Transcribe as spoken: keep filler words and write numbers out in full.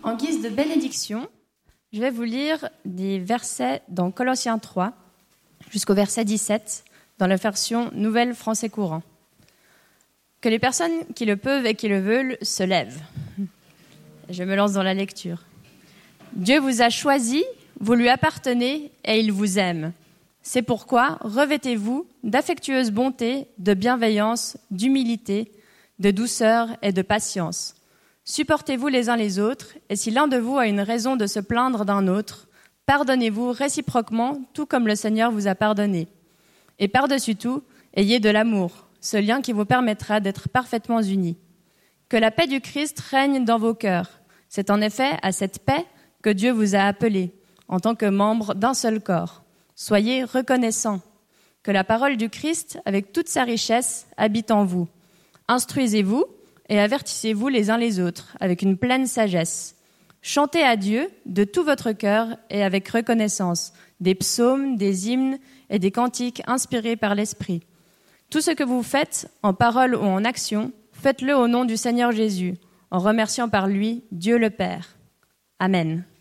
En guise de bénédiction, je vais vous lire des versets dans Colossiens trois jusqu'au verset dix-sept dans la version Nouvelle Français Courant. Que les personnes qui le peuvent et qui le veulent se lèvent. Je me lance dans la lecture. Dieu vous a choisi, vous lui appartenez et il vous aime. C'est pourquoi revêtez-vous d'affectueuse bonté, de bienveillance, d'humilité, de douceur et de patience. Supportez-vous les uns les autres, et si l'un de vous a une raison de se plaindre d'un autre, pardonnez-vous réciproquement, tout comme le Seigneur vous a pardonné. Et par-dessus tout, ayez de l'amour, ce lien qui vous permettra d'être parfaitement unis. Que la paix du Christ règne dans vos cœurs. C'est en effet à cette paix que Dieu vous a appelés, en tant que membres d'un seul corps. Soyez reconnaissants. Que la parole du Christ, avec toute sa richesse, habite en vous. Instruisez-vous et avertissez-vous les uns les autres, avec une pleine sagesse. Chantez à Dieu de tout votre cœur et avec reconnaissance, des psaumes, des hymnes et des cantiques inspirés par l'Esprit. Tout ce que vous faites, en parole ou en action, faites-le au nom du Seigneur Jésus, en remerciant par lui Dieu le Père. Amen.